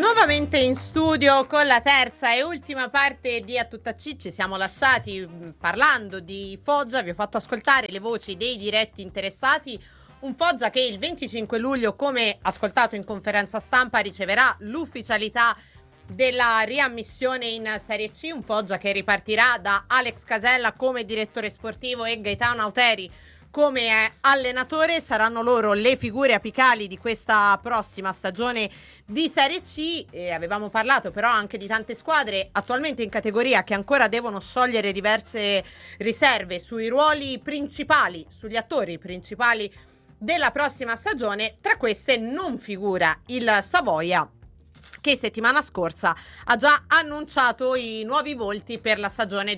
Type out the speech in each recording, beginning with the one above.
Nuovamente in studio con la terza e ultima parte di A Tutta C. Ci siamo lasciati parlando di Foggia, vi ho fatto ascoltare le voci dei diretti interessati. Un Foggia che il 25 luglio, come ascoltato in conferenza stampa, riceverà l'ufficialità della riammissione in Serie C. Un Foggia che ripartirà da Alex Casella come direttore sportivo e Gaetano Auteri come allenatore. Saranno loro le figure apicali di questa prossima stagione di Serie C. Avevamo parlato però anche di tante squadre attualmente in categoria che ancora devono sciogliere diverse riserve sui ruoli principali, sugli attori principali della prossima stagione. Tra queste non figura il Savoia, che settimana scorsa ha già annunciato i nuovi volti per la stagione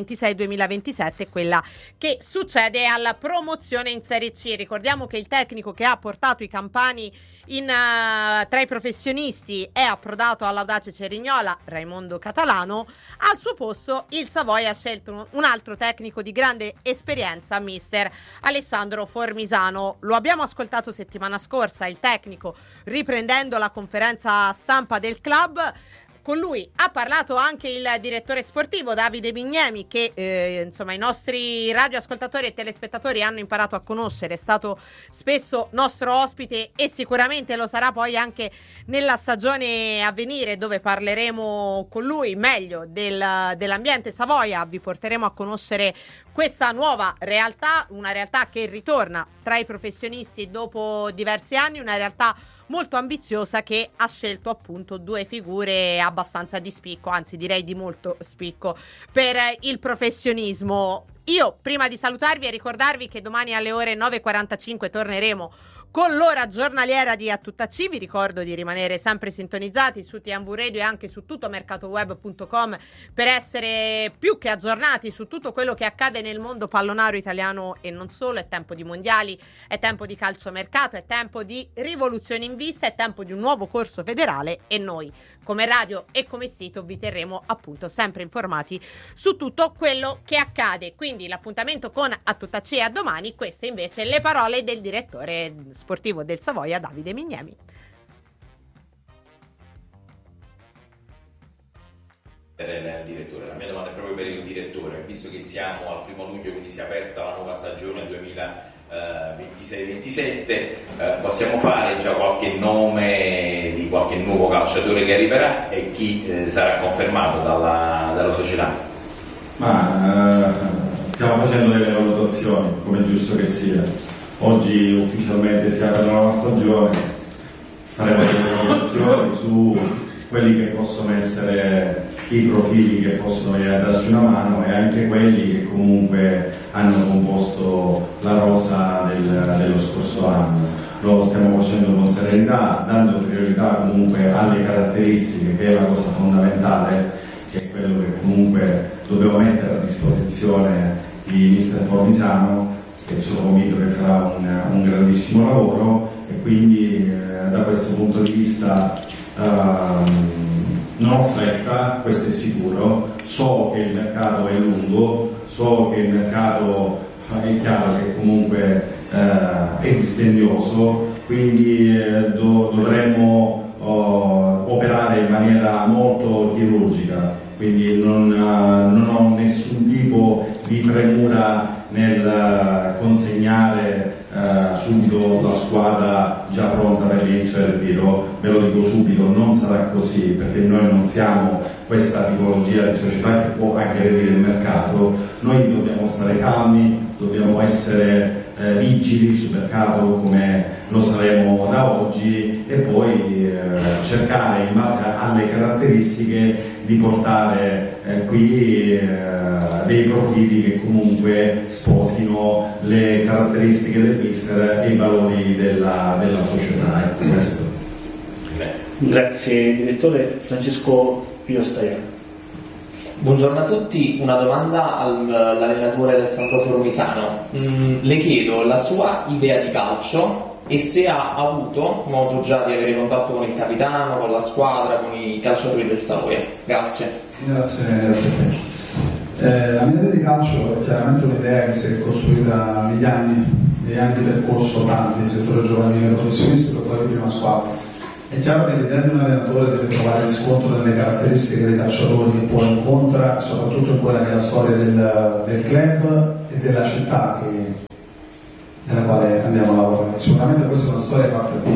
2026-2027, quella che succede alla promozione in Serie C. Ricordiamo che il tecnico che ha portato i campani tra i professionisti è approdato all'Audace Cerignola, Raimondo Catalano. Al suo posto il Savoia ha scelto un altro tecnico di grande esperienza, mister Alessandro Formisano. Lo abbiamo ascoltato settimana scorsa, il tecnico, riprendendo la conferenza stampa del club. Con lui ha parlato anche il direttore sportivo Davide Bignemi, che insomma i nostri radioascoltatori e telespettatori hanno imparato a conoscere. È stato spesso nostro ospite e sicuramente lo sarà poi anche nella stagione a venire, dove parleremo con lui meglio dell'ambiente Savoia. Vi porteremo a conoscere questa nuova realtà, una realtà che ritorna tra i professionisti dopo diversi anni, una realtà molto ambiziosa che ha scelto appunto due figure abbastanza di spicco, anzi direi di molto spicco per il professionismo. Io prima di salutarvi e ricordarvi che domani alle ore 9:45 torneremo con l'ora giornaliera di A Tutta C. Vi ricordo di rimanere sempre sintonizzati su TMV Radio e anche su tuttomercatoweb.com per essere più che aggiornati su tutto quello che accade nel mondo pallonaro italiano e non solo. È tempo di mondiali, è tempo di calciomercato, è tempo di rivoluzione in vista, è tempo di un nuovo corso federale e noi come radio e come sito vi terremo appunto sempre informati su tutto quello che accade. Quindi l'appuntamento con A Tutta C è a domani. Queste invece le parole del direttore sportivo del Savoia, Davide Bignemi. Direttore, la mia domanda è proprio per il direttore, visto che siamo al 1 luglio, quindi si è aperta la nuova stagione 2026-27, possiamo fare già qualche nome di qualche nuovo calciatore che arriverà e chi sarà confermato dalla società? Stiamo facendo delle valutazioni, come è giusto che sia. Oggi ufficialmente si apre la nuova stagione, faremo delle valutazioni su quelli che possono essere i profili che possono venire a darci una mano e anche quelli che comunque hanno composto la rosa dello scorso anno. Lo stiamo facendo con serenità, dando priorità comunque alle caratteristiche, che è la cosa fondamentale, che è quello che comunque dobbiamo mettere a disposizione di mister Formisano, che sono convinto che farà un grandissimo lavoro. E quindi da questo punto di vista non ho fretta, questo è sicuro. So che il mercato è lungo, so che il mercato è chiaro che comunque è dispendioso, quindi dovremmo operare in maniera molto chirurgica, quindi non ho nessun tipo di premura nel consegnare subito la squadra già pronta per l'inizio del tiro. Ve lo dico subito, non sarà così, perché noi non siamo questa tipologia di società che può aggredire il mercato. Noi dobbiamo stare calmi, dobbiamo essere vigili sul mercato come lo saremo da oggi e poi cercare in base alle caratteristiche di portare qui dei profili che comunque sposino le caratteristiche del mister e i valori della società. Ecco questo. Grazie direttore. Francesco Pirostaia. Buongiorno a tutti, una domanda all'allenatore Alessandro Formisano. Le chiedo la sua idea di calcio e se ha avuto modo già di avere contatto con il capitano, con la squadra, con i calciatori del Savoia. Grazie. Grazie a te. La mia idea di calcio è chiaramente un'idea che si è costruita negli anni di percorso tanti, settore giovanile professionistico e poi di prima squadra. È chiaro che l'idea di un allenatore deve trovare riscontro nelle caratteristiche dei calciatori che poi incontra, soprattutto in quella che è la storia del club e della città nella quale andiamo a lavorare. Sicuramente questa è una storia fatta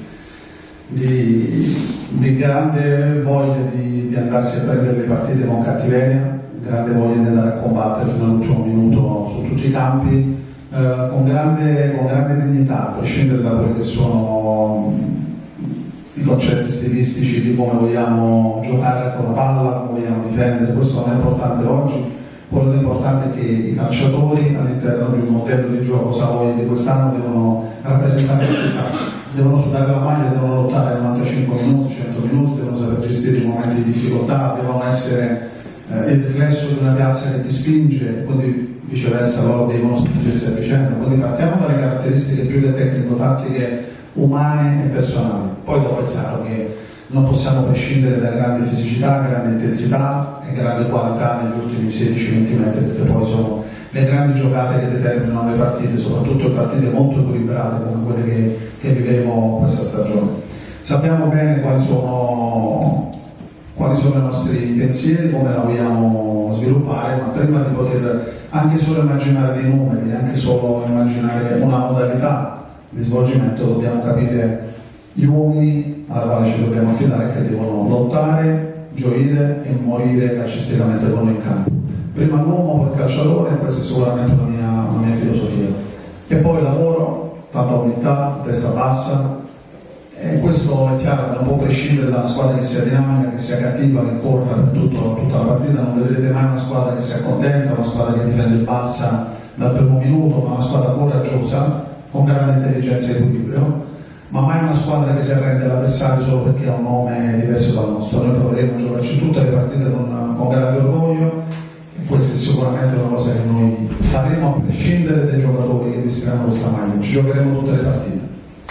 di grande voglia di andarsi a prendere le partite con cattiveria, grande voglia di andare a combattere fino all'ultimo minuto su tutti i campi, con grande dignità, a prescindere da quelli che sono i concetti stilistici di come vogliamo giocare con la palla, come vogliamo difendere. Questo non è importante oggi. Quello che è importante è che i calciatori all'interno di un modello di gioco Savoia di quest'anno devono rappresentare la città, devono sudare la maglia, devono lottare 95 minuti, 100 minuti, devono saper gestire i momenti di difficoltà, devono essere il riflesso di una piazza che ti spinge, e quindi viceversa loro devono spingersi a vicenda. Quindi partiamo dalle caratteristiche più che tecnico-tattiche, umane e personali. Poi dopo è chiaro che non possiamo prescindere da grande fisicità, grande intensità e grande qualità negli ultimi 16-20 metri, perché poi sono le grandi giocate che determinano le partite, soprattutto partite molto equilibrate come quelle che vivremo questa stagione. Sappiamo bene quali sono i nostri pensieri, come la vogliamo sviluppare, ma prima di poter anche solo immaginare dei numeri, anche solo immaginare una modalità di svolgimento, dobbiamo capire gli uomini alla quale ci dobbiamo affidare, che devono lottare, gioire e morire calcisticamente con noi in campo. Prima l'uomo, poi il calciatore, questa è sicuramente la mia filosofia. E poi lavoro, tanta umiltà, testa bassa, e questo è chiaro, non può prescindere da una squadra che sia dinamica, che sia cattiva, che corra per tutta la partita. Non vedrete mai una squadra che sia contenta, una squadra che difende bassa dal primo minuto, ma una squadra coraggiosa, con grande intelligenza e equilibrio, ma mai una squadra che si arrende all'avversario solo perché ha un nome diverso dal nostro. Noi proveremo a giocarci tutte le partite con grande orgoglio, e questa è sicuramente una cosa che noi faremo a prescindere dai giocatori che vestiranno questa maglia. Ci giocheremo tutte le partite.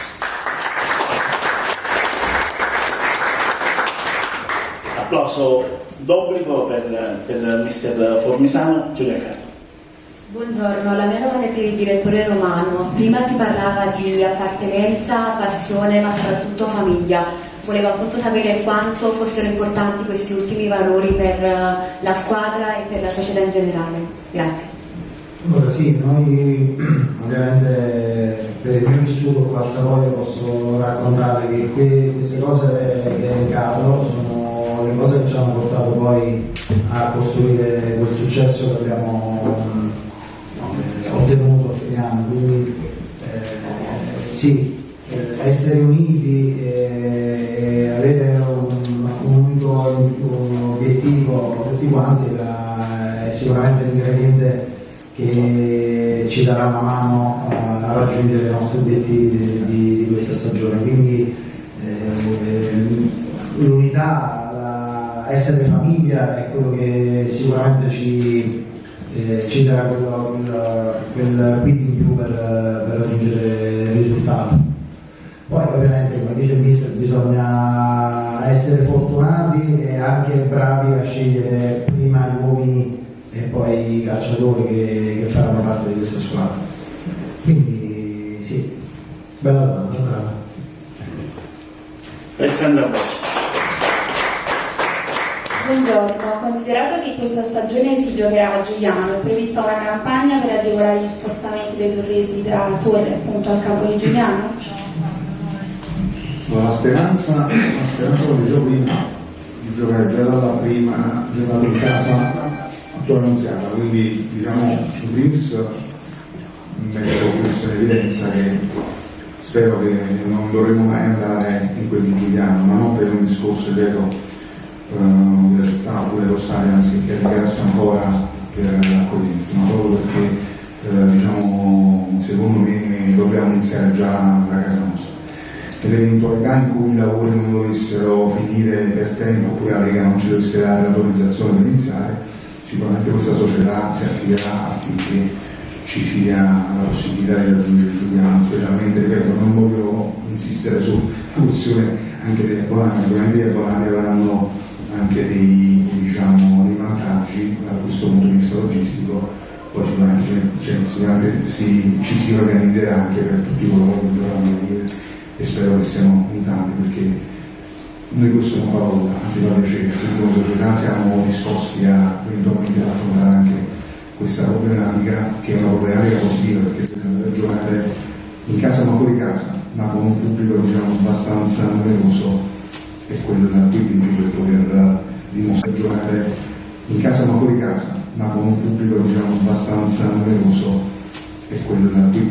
Applauso d'obbligo per mister Formisano. Giulia Carlo. Buongiorno, la mia domanda è per il direttore Romano. Prima si parlava di appartenenza, passione, ma soprattutto famiglia. Volevo appunto sapere quanto fossero importanti questi ultimi valori per la squadra e per la società in generale. Grazie. Allora sì, noi ovviamente per il mio vissuto qua a Savoia posso raccontare che queste cose che è indicato sono le cose che ci hanno portato poi a costruire quel successo che abbiamo ottenuto a fine anno. Quindi sì, essere uniti e avere un unico obiettivo tutti quanti è sicuramente l'ingrediente che ci darà una mano a raggiungere i nostri obiettivi di questa stagione. Quindi l'unità, essere famiglia è quello che sicuramente ci darà quel quid in più per raggiungere il risultato. Poi ovviamente, come dice il mister, bisogna essere fortunati e anche bravi a scegliere prima gli uomini e poi i calciatori che faranno parte di questa squadra. Quindi sì, bella domanda. Buongiorno, considerato che questa stagione si giocherà a Giuliano, è prevista una campagna per agevolare gli spostamenti dei torresi da Torre appunto al campo di Giuliano? La speranza come dicevo prima di giocare già dalla prima giocata in casa attuale Annunziata, quindi diciamo in primis metto questa evidenza che spero che non dovremo mai andare in quel di Giuliano, ma non per un discorso ripeto della città oppure dello stadio, anziché ringrazio ancora per l'accoglienza, ma proprio perché diciamo secondo me dobbiamo iniziare già da casa nostra. Nell'eventualità in cui i lavori non dovessero finire per tempo oppure la Lega non ci dovesse dare l'autorizzazione per iniziare, sicuramente questa società si attiverà affinché ci sia la possibilità di raggiungere Giuliano, specialmente, ripeto, non voglio insistere sulla questione anche degli abbonati, ovviamente gli abbonati avranno anche dei vantaggi da questo punto di vista logistico, poi sicuramente ci si organizzerà anche per tutti coloro che dovranno venire e spero che siano in tanti, perché noi possiamo farlo, anzi fa piacere, come società siamo disposti a eventualmente affrontare anche questa problematica, che è una problematica positiva, perché bisogna ragionare in casa ma fuori casa, ma con un pubblico diciamo abbastanza numeroso, e quello dell'equilibrio per poter dimostrare in casa ma fuori casa, ma con un pubblico diciamo abbastanza numeroso, e quello dell'equilibrio